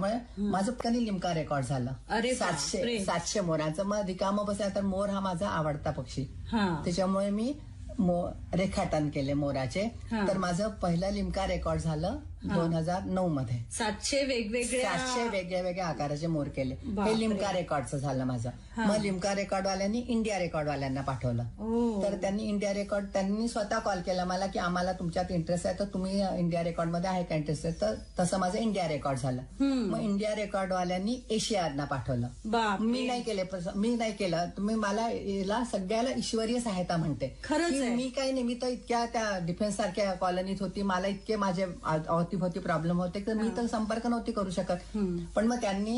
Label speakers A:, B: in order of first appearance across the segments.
A: त्याच्यामुळे माझं कधी लिमका रेकॉर्ड झालं.
B: अरे
A: 700 मोरांचं. मग रिकामं बसल्या तर मोर हा माझा आवडता पक्षी, त्याच्यामुळे मी रेखाटन केले मोराचे. तर माझं पहिलं लिमका रेकॉर्ड झालं 2009 मध्ये.
B: 700
A: वेगवेगळ्या आकाराचे मोर केले. हे लिमका रेकॉर्डचं झालं माझं. मग लिमका रेकॉर्डवाल्यांनी इंडिया रेकॉर्डवाल्यांना पाठवलं. तर त्यांनी इंडिया रेकॉर्ड, त्यांनी स्वतः कॉल केला मला की आम्हाला तुमच्यात इंटरेस्ट आहे तर तुम्ही इंडिया रेकॉर्डमध्ये आहे का इंटरेस्ट आहे. तर तसं माझं इंडिया रेकॉर्ड झालं. मग इंडिया रेकॉर्डवाल्यांनी एशियाना पाठवलं. मी नाही केलं. तुम्ही मला याला सगळ्याला ईश्वरीय सहायता म्हणते. मी काही नाही, मी तर इतक्या त्या डिफेन्स सारख्या कॉलनीत होती, मला इतके माझे अवतीभोवती प्रॉब्लेम होते तर मी तर संपर्क नव्हती करू शकत. पण मग त्यांनी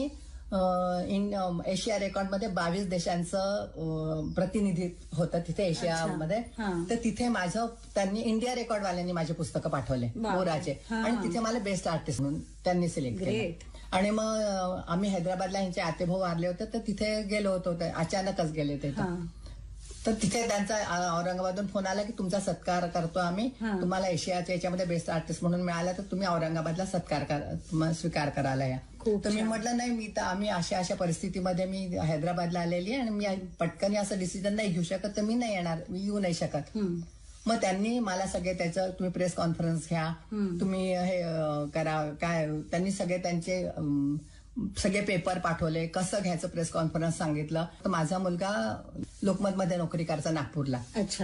A: एशिया रेकॉर्डमध्ये 22 देशांचं प्रतिनिधी होतं तिथे एशियामध्ये. तर तिथे त्यांनी इंडिया रेकॉर्डवाल्यांनी माझे पुस्तकं पाठवले मोराचे, आणि तिथे मला बेस्ट आर्टिस्ट म्हणून त्यांनी सिलेक्ट केले. आणि मग आम्ही हैदराबादला यांचे आतेभाऊ वारले होते तर तिथे गेलो होतो, अचानकच गेले होते. तर तिथे त्यांचा औरंगाबादून फोन आला की तुमचा सत्कार करतो आम्ही, तुम्हाला एशियाच्या याच्यामध्ये बेस्ट आर्टिस्ट म्हणून मिळाला तर तुम्ही औरंगाबादला स्वीकार करायला या. तर मी म्हटलं नाही, आम्ही अशा परिस्थितीमध्ये मी हैदराबादला आलेली आहे आणि मी पटकन असं डिसिजन नाही घेऊ शकत, तर मी नाही येणार, मी येऊ नाही शकत. मग त्यांनी मला सगळे त्याचं तुम्ही प्रेस कॉन्फरन्स घ्या, तुम्ही हे करा, काय त्यांनी सगळे त्यांचे सगळे पेपर पाठवले, कसं घ्यायचं प्रेस कॉन्फरन्स सांगितलं. तर माझा मुलगा लोकमतमध्ये नोकरी करायचा नागपूरला.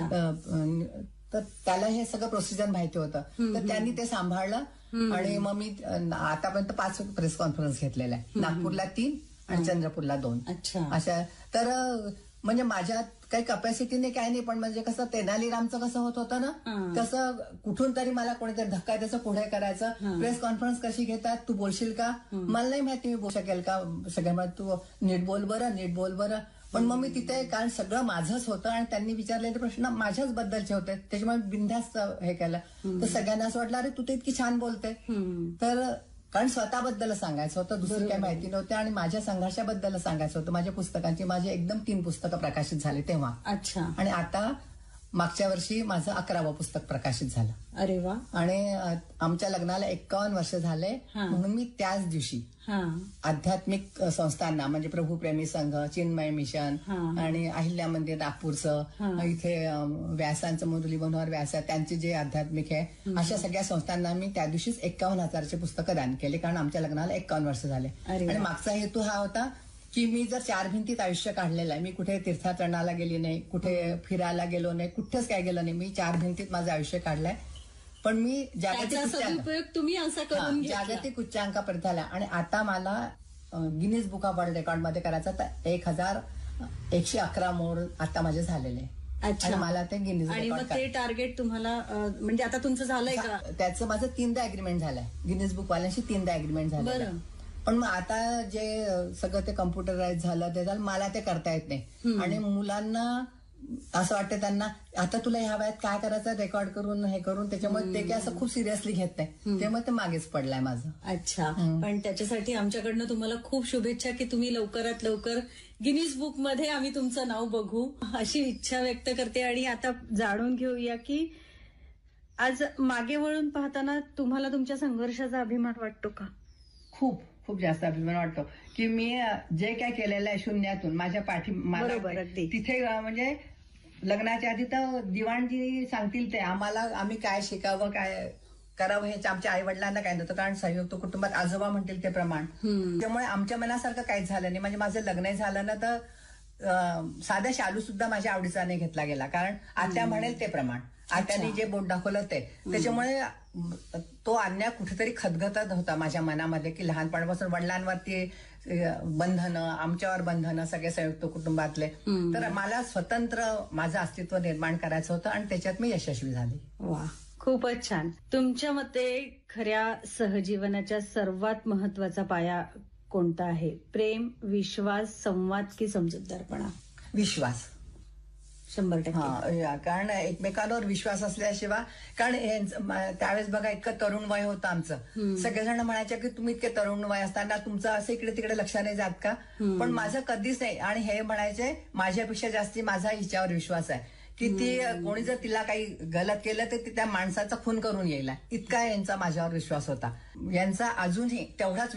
A: तर त्याला हे सगळं प्रोसिजर माहिती होतं, तर त्यांनी ते सांभाळलं. आणि मग मी आतापर्यंत 5 प्रेस कॉन्फरन्स घेतलेल्या आहे, नागपूरला 3 आणि चंद्रपूरला 2 अशा. तर म्हणजे माझ्यात काही कपॅसिटी नाही, काही नाही, पण म्हणजे कसं तेनालीरामचं कसं होत होतं ना, तसं कुठून तरी मला कोणीतरी धक्का द्यायचं, पुढे करायचं. प्रेस कॉन्फरन्स कशी घेतात, तू बोलशील का, मला नाही माहिती मी बोलू शकेल का, सगळ्या तू नीट बोल बरं. पण मग मी तिथे, कारण सगळं माझंच होतं आणि त्यांनी विचारलेले प्रश्न माझ्याच बद्दलचे होते, त्याच्यामुळे बिनधास्त हे केलं. तर सगळ्यांना असं वाटलं अरे तू तर इतकी छान बोलते. तर कारण स्वतःबद्दल सांगायचं होतं, दुसरी काही माहिती नव्हती, आणि माझ्या संघर्षाबद्दल सांगायचं होतं. माझ्या पुस्तकांची माझे एकदम 3 पुस्तकं प्रकाशित झाले तेव्हा. आणि आता मागच्या वर्षी माझं 11वं पुस्तक प्रकाशित झालं.
B: अरे वा.
A: आणि आमच्या लग्नाला 51 वर्ष झाले, म्हणून मी त्याच दिवशी आध्यात्मिक संस्थांना, म्हणजे प्रभू प्रेमी संघ, चिन्मय मिशन आणि अहिल्या मंदिर नागपूरचं, इथे व्यासांचं मुरली मनोहर व्यास त्यांचे जे आध्यात्मिक आहे, अशा सगळ्या संस्थांना मी त्या दिवशीच 51,000चे पुस्तकं दान केले, कारण आमच्या लग्नाला 51 वर्ष झाले. आणि मागचा हेतू हा होता की मी जर 4 भिंतीत आयुष्य काढलेलं आहे, मी कुठे तीर्थाटनाला गेली नाही, कुठे फिरायला गेलो नाही, कुठेच काय गेलो नाही, मी 4 भिंतीत माझं आयुष्य काढलंय. पण मी जागतिक उच्चांकापर्यंत आला. आणि आता मला Guinness book of world record मध्ये करायचं, तर 1111 मोर आता माझे झालेले. आणि मला ते गिनीज रेकॉर्ड,
B: ते टार्गेट तुम्हाला म्हणजे आता तुमचं झालंय का?
A: त्याचं माझं 3दा अग्रीमेंट झालंय, गिनीज बुक वाल्यांशी 3दा अग्रीमेंट झालं. पण मग आता जे सगळं ते कम्प्युटराइज झालं, ते झालं, मला ते करता येत नाही. आणि मुलांना असं वाटतं त्यांना आता तुला ह्या वयात काय करायचं, रेकॉर्ड करून हे करून, त्याच्यामुळे ते काय असं खूप सिरियसली घेत नाही, त्यामुळे ते मागेच पडलंय माझं.
B: अच्छा. पण त्याच्यासाठी आमच्याकडनं तुम्हाला खूप शुभेच्छा की तुम्ही लवकरात लवकर गिनीज बुक मध्ये आम्ही तुमचं नाव बघू अशी इच्छा व्यक्त करते. आणि आता जाणून घेऊया की आज मागे वळून पाहताना तुम्हाला तुमच्या संघर्षाचा अभिमान वाटतो का?
A: खूप जास्त अभिमान वाटतो की मी जे काय केलेलं आहे शून्यातून माझ्या तिथे, म्हणजे लग्नाच्या आधी तर दिवाणजी सांगतील ते आम्ही काय शिकावं, काय करावं, हे आमच्या आई वडिलांना काय नव्हतं, कारण संयुक्त कुटुंबात आजोबा म्हणतील ते प्रमाण. त्यामुळे आमच्या मनासारखं काहीच झालं नाही. म्हणजे माझं लग्न झालं ना तर साधा शालू सुद्धा माझ्या आवडीचा नाही घेतला गेला, कारण आत्या म्हणेल ते प्रमाण, आत्याने जे बोट दाखवलं ते. त्याच्यामुळे तो अन्याय कुठेतरी खदगतत होता माझ्या मनामध्ये की लहानपणापासून वडिलांवरती बंधनं, आमच्यावर बंधनं, सगळे संयुक्त कुटुंबातले. तर मला स्वतंत्र माझं अस्तित्व निर्माण करायचं होतं आणि त्याच्यात मी यशस्वी झाली.
B: वा, खूपच छान. तुमच्या मते खऱ्या सहजीवनाच्या सर्वात महत्वाचा पाया कोणता आहे? प्रेम, विश्वास, संवाद की समजूतदारपणा?
A: विश्वास
B: 100%.
A: कारण एकमेकांवर विश्वास असल्याशिवाय, कारण त्यावेळेस बघा इतकं तरुण वय होतं आमचं, सगळेजण म्हणायचे की तुम्ही इतके तरुण वय असताना तुमचं असं इकडे तिकडे लक्ष नाही जात का? पण माझं कधीच नाही. आणि हे म्हणायचे माझ्यापेक्षा जास्ती माझा हिच्यावर विश्वास आहे की ती कोणी जर तिला काही गलत केलं तर ती त्या माणसाचा खून करून येईल, इतका यांचा माझ्यावर विश्वास होता. यांचा अजूनही तेवढाच